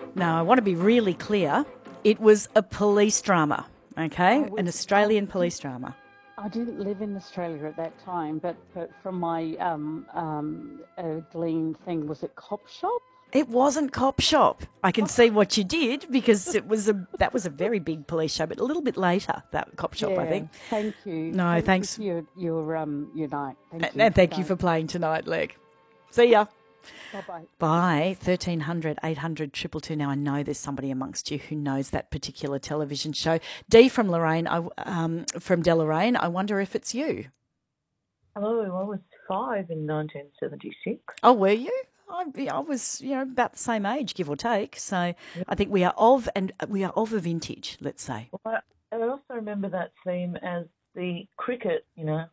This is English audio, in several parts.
Now, I want to be really clear. It was a police drama, okay? An Australian police drama. I didn't live in Australia at that time, but from my Glean thing, was it Cop Shop? It wasn't Cop Shop. I can see what you did because that was a very big police show, but a little bit later, that Cop Shop, I think. Thank you. No, thanks. You for your night. Thank you. And thank you for playing tonight, Leg. See ya. Bye-bye. Bye. 1300 800 222. Now, I know there's somebody amongst you who knows that particular television show. Dee from Lorraine, from Deloraine, I wonder if it's you. Hello, I was 5 in 1976. Oh, were you? I was, about the same age, give or take. So I think we are of a vintage, let's say. Well, I also remember that theme as the cricket,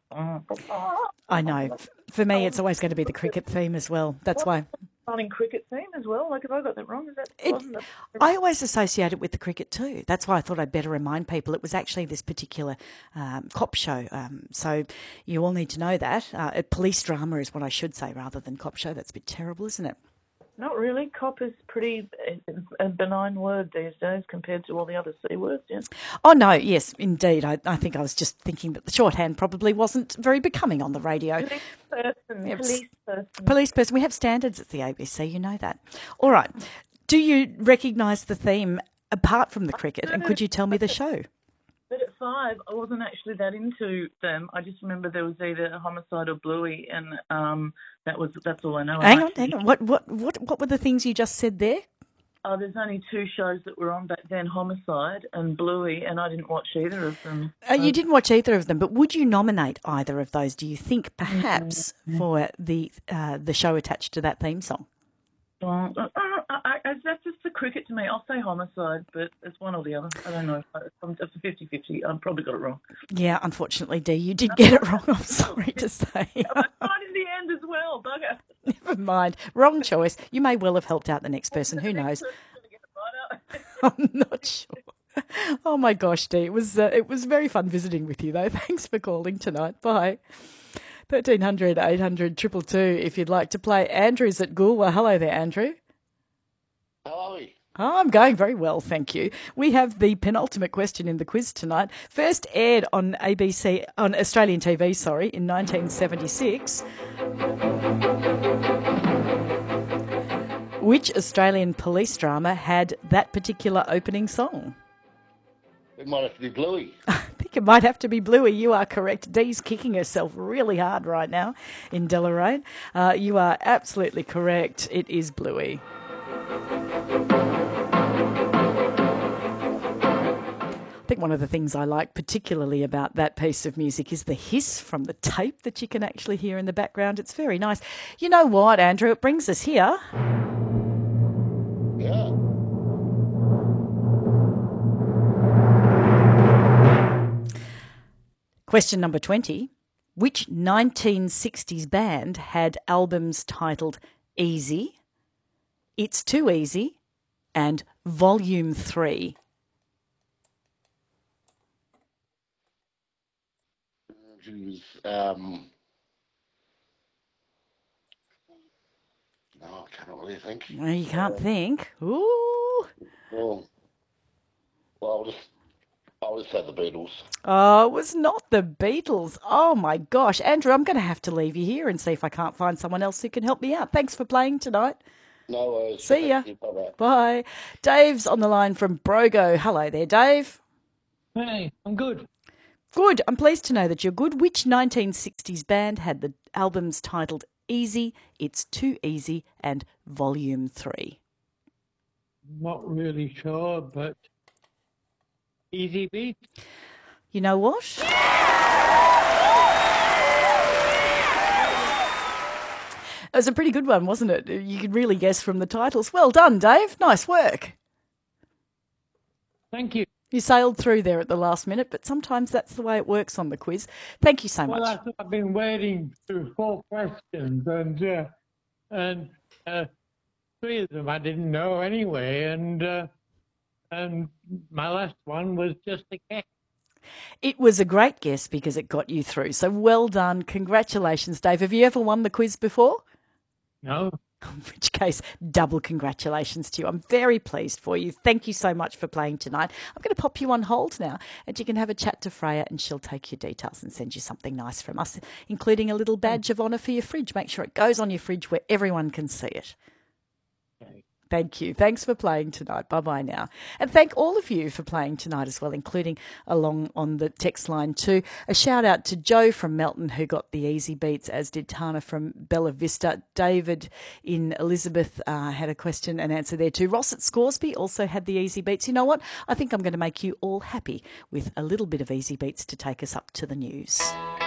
I know. For me, it's always going to be the cricket theme as well. That's why. Running cricket theme as well. Like, have I got that wrong? I always associate it with the cricket too. That's why I thought I'd better remind people it was actually this particular cop show. So you all need to know that. Police drama is what I should say rather than cop show. That's a bit terrible, isn't it? Not really. Cop is pretty a benign word these days compared to all the other C words, yeah. Oh, no, yes, indeed. I think I was just thinking that the shorthand probably wasn't very becoming on the radio. Police person. We have standards at the ABC, you know that. All right. Do you recognise the theme apart from the cricket, and could you tell me the show? But at 5, I wasn't actually that into them. I just remember there was either Homicide or Bluey, and that's all I know. Hang on. What were the things you just said there? Oh, there's only 2 shows that were on back then, Homicide and Bluey, and I didn't watch either of them. You didn't watch either of them, but would you nominate either of those, do you think, perhaps, for the show attached to that theme song? That's just the cricket to me. I'll say Homicide, but it's one or the other. I don't know. It's a 50-50. I've probably got it wrong. Yeah, unfortunately, Dee, you did get it wrong. I'm sorry to say. I tried in the end as well, bugger. Never mind. Wrong choice. You may well have helped out the next person. Who knows? I'm not sure. Oh, my gosh, Dee. It was very fun visiting with you, though. Thanks for calling tonight. Bye. 1300 800 222 if you'd like to play. Andrew's at Goolwa. Hello there, Andrew. How are we? Oh, I'm going very well, thank you. We have the penultimate question in the quiz tonight. First aired on Australian TV, in 1976. Which Australian police drama had that particular opening song? It might have to be Bluey. I think it might have to be Bluey. You are correct. Dee's kicking herself really hard right now in Deloraine. You are absolutely correct. It is Bluey. I think one of the things I like particularly about that piece of music is the hiss from the tape that you can actually hear in the background. It's very nice. You know what, Andrew? It brings us here. Yeah. Question number 20. Which 1960s band had albums titled Easy, It's Too Easy, and Volume 3? No, I can't really think. Well, you can't think. Ooh. Well, I'll just say the Beatles. Oh, it was not the Beatles. Oh, my gosh. Andrew, I'm going to have to leave you here and see if I can't find someone else who can help me out. Thanks for playing tonight. No worries. See ya. Bye-bye. Bye. Dave's on the line from Brogo. Hello there, Dave. Hey, I'm good. Good. I'm pleased to know that you're good. Which 1960s band had the albums titled Easy, It's Too Easy, and Volume 3? Not really sure, but Easy Beat. You know what? It was a pretty good one, wasn't it? You could really guess from the titles. Well done, Dave. Nice work. Thank you. You sailed through there at the last minute, but sometimes that's the way it works on the quiz. Thank you so much. Well, I've been waiting for 4 questions, and 3 of them I didn't know anyway, and my last one was just a guess. It was a great guess because it got you through. So well done. Congratulations, Dave. Have you ever won the quiz before? No. In which case, double congratulations to you. I'm very pleased for you. Thank you so much for playing tonight. I'm going to pop you on hold now, and you can have a chat to Freya, and she'll take your details and send you something nice from us, including a little badge of honour for your fridge. Make sure it goes on your fridge where everyone can see it. Thank you. Thanks for playing tonight. Bye-bye now. And thank all of you for playing tonight as well, including along on the text line too. A shout out to Joe from Melton, who got the easy beats, as did Tana from Bella Vista. David in Elizabeth had a question and answer there too. Ross at Scoresby also had the easy beats. You know what? I think I'm going to make you all happy with a little bit of easy beats to take us up to the news.